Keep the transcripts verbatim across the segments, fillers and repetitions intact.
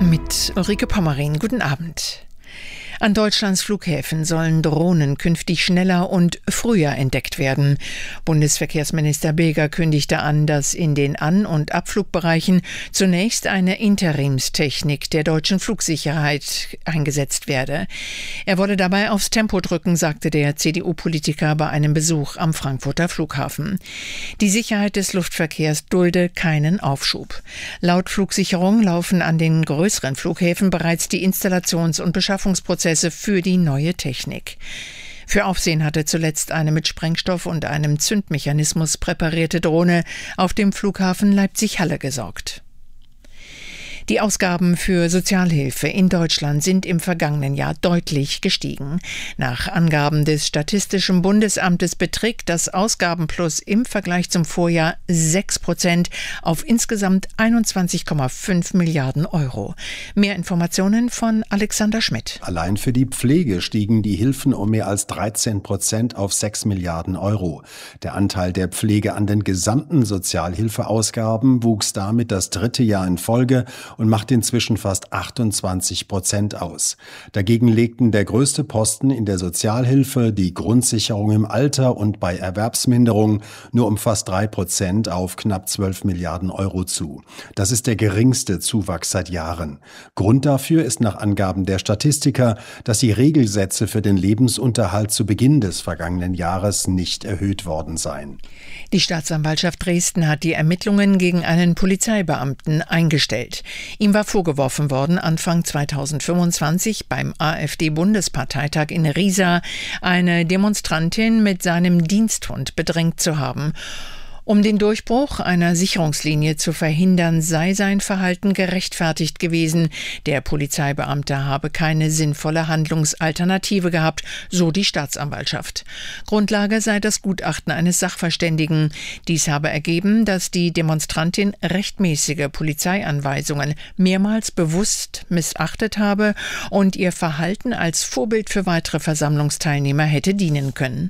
Mit Ulrike Pommerin. Guten Abend. An Deutschlands Flughäfen sollen Drohnen künftig schneller und früher entdeckt werden. Bundesverkehrsminister Beger kündigte an, dass in den An- und Abflugbereichen zunächst eine Interimstechnik der deutschen Flugsicherheit eingesetzt werde. Er wolle dabei aufs Tempo drücken, sagte der C D U-Politiker bei einem Besuch am Frankfurter Flughafen. Die Sicherheit des Luftverkehrs dulde keinen Aufschub. Laut Flugsicherung laufen an den größeren Flughäfen bereits die Installations- und Beschaffungsprozesse für die neue Technik. Für Aufsehen hatte zuletzt eine mit Sprengstoff und einem Zündmechanismus präparierte Drohne auf dem Flughafen Leipzig-Halle gesorgt. Die Ausgaben für Sozialhilfe in Deutschland sind im vergangenen Jahr deutlich gestiegen. Nach Angaben des Statistischen Bundesamtes beträgt das Ausgabenplus im Vergleich zum Vorjahr sechs Prozent auf insgesamt einundzwanzig Komma fünf Milliarden Euro. Mehr Informationen von Alexander Schmidt. Allein für die Pflege stiegen die Hilfen um mehr als dreizehn Prozent auf sechs Milliarden Euro. Der Anteil der Pflege an den gesamten Sozialhilfeausgaben wuchs damit das dritte Jahr in Folge und macht inzwischen fast achtundzwanzig Prozent aus. Dagegen legten der größte Posten in der Sozialhilfe, die Grundsicherung im Alter und bei Erwerbsminderung nur um fast drei Prozent auf knapp zwölf Milliarden Euro zu. Das ist der geringste Zuwachs seit Jahren. Grund dafür ist nach Angaben der Statistiker, dass die Regelsätze für den Lebensunterhalt zu Beginn des vergangenen Jahres nicht erhöht worden seien. Die Staatsanwaltschaft Dresden hat die Ermittlungen gegen einen Polizeibeamten eingestellt. Ihm war vorgeworfen worden, Anfang zweitausendfünfundzwanzig beim AfD-Bundesparteitag in Riesa eine Demonstrantin mit seinem Diensthund bedrängt zu haben. Um den Durchbruch einer Sicherungslinie zu verhindern, sei sein Verhalten gerechtfertigt gewesen. Der Polizeibeamte habe keine sinnvolle Handlungsalternative gehabt, so die Staatsanwaltschaft. Grundlage sei das Gutachten eines Sachverständigen. Dies habe ergeben, dass die Demonstrantin rechtmäßige Polizeianweisungen mehrmals bewusst missachtet habe und ihr Verhalten als Vorbild für weitere Versammlungsteilnehmer hätte dienen können.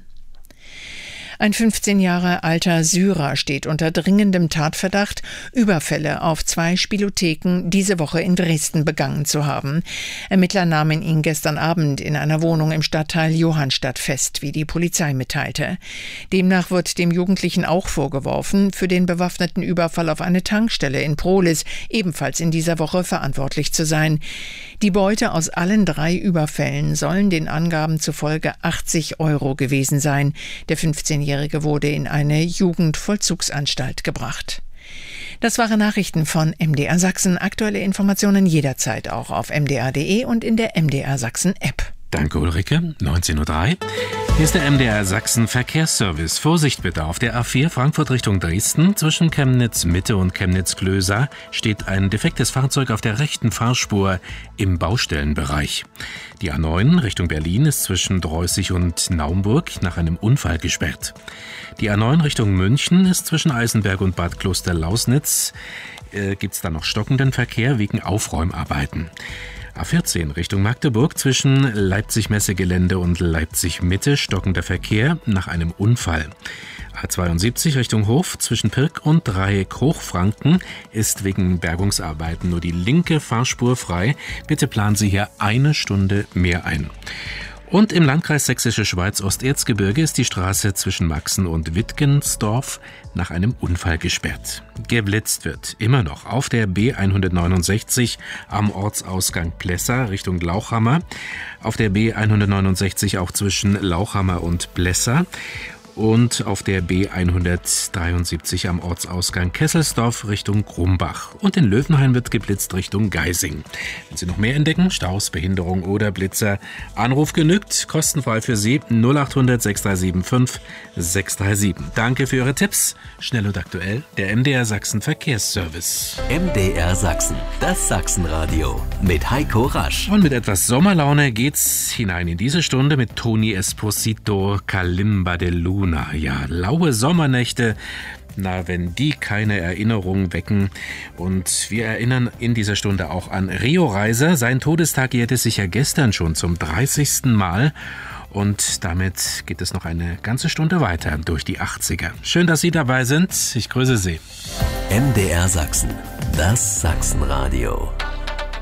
Ein fünfzehn Jahre alter Syrer steht unter dringendem Tatverdacht, Überfälle auf zwei Spielotheken diese Woche in Dresden begangen zu haben. Ermittler nahmen ihn gestern Abend in einer Wohnung im Stadtteil Johannstadt fest, wie die Polizei mitteilte. Demnach wird dem Jugendlichen auch vorgeworfen, für den bewaffneten Überfall auf eine Tankstelle in Prohlis ebenfalls in dieser Woche verantwortlich zu sein. Die Beute aus allen drei Überfällen sollen den Angaben zufolge achtzig Euro gewesen sein. Der fünfzehnjährige wurde in eine Jugendvollzugsanstalt gebracht. Das waren Nachrichten von M D R Sachsen. Aktuelle Informationen jederzeit auch auf m d r punkt d e und in der M D R Sachsen App. Danke Ulrike, neunzehn Uhr drei. Hier ist der M D R Sachsen Verkehrsservice. Vorsicht bitte, auf der A vier Frankfurt Richtung Dresden zwischen Chemnitz Mitte und Chemnitz Klöser steht ein defektes Fahrzeug auf der rechten Fahrspur im Baustellenbereich. Die A neun Richtung Berlin ist zwischen Dreußig und Naumburg nach einem Unfall gesperrt. Die A neun Richtung München ist zwischen Eisenberg und Bad Kloster-Lausnitz. Äh, gibt es da noch stockenden Verkehr wegen Aufräumarbeiten. A vierzehn Richtung Magdeburg zwischen Leipzig-Messegelände und Leipzig-Mitte stockender Verkehr nach einem Unfall. A zweiundsiebzig Richtung Hof zwischen Pirk und Dreieck Hochfranken ist wegen Bergungsarbeiten nur die linke Fahrspur frei. Bitte planen Sie hier eine Stunde mehr ein. Und im Landkreis Sächsische Schweiz Osterzgebirge ist die Straße zwischen Maxen und Wittgensdorf nach einem Unfall gesperrt. Geblitzt wird immer noch auf der B hundertneunundsechzig am Ortsausgang Plessa Richtung Lauchhammer, auf der B hundertneunundsechzig auch zwischen Lauchhammer und Plessa und auf der B hundertdreiundsiebzig am Ortsausgang Kesselsdorf Richtung Grumbach. Und in Löwenhain wird geblitzt Richtung Geising. Wenn Sie noch mehr entdecken, Staus, Behinderung oder Blitzer, Anruf genügt, kostenfrei für Sie null acht hundert sechs drei sieben fünf sechs drei sieben. Danke für Ihre Tipps. Schnell und aktuell, der M D R Sachsen Verkehrsservice. M D R Sachsen, das Sachsenradio mit Heiko Rasch. Und mit etwas Sommerlaune geht's hinein in diese Stunde mit Tony Esposito, Kalimba de Luna. Ja, laue Sommernächte, na, wenn die keine Erinnerung wecken. Und wir erinnern in dieser Stunde auch an Rio Reiser. Sein Todestag jährte sich ja gestern schon zum dreißigsten Mal. Und damit geht es noch eine ganze Stunde weiter durch die achtziger. Schön, dass Sie dabei sind. Ich grüße Sie. M D R Sachsen, das Sachsenradio.